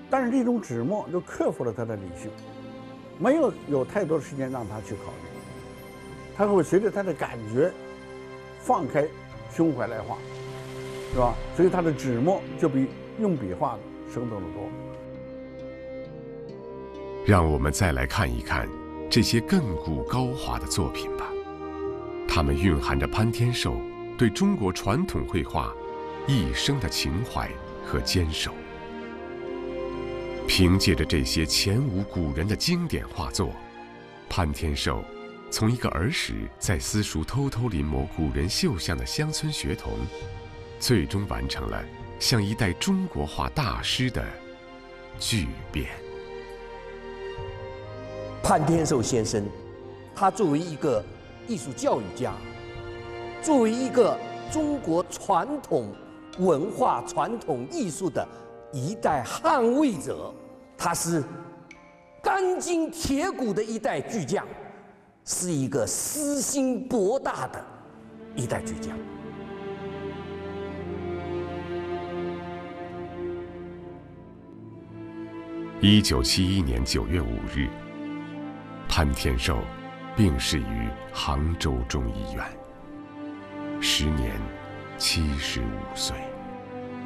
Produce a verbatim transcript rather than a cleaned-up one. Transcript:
但是这种纸墨就克服了他的理性，没有有太多时间让他去考虑，他会随着他的感觉放开胸怀来画，是吧？所以他的纸墨就比用笔画的生动得多。 让我们再来看一看这些亘古高华的作品吧，它们蕴含着潘天寿对中国传统绘画一生的情怀和坚守。凭借着这些前无古人的经典画作，潘天寿从一个儿时在私塾偷偷临摹古人绣像的乡村学童，最终完成了像一代中国画大师的巨变。 潘天寿先生，他作为一个艺术教育家，作为一个中国传统文化、传统艺术的一代捍卫者，他是钢筋铁骨的一代巨匠，是一个私心博大的一代巨匠。 一九七一年九月五日，潘天寿病逝于杭州中医院，时年七十五岁。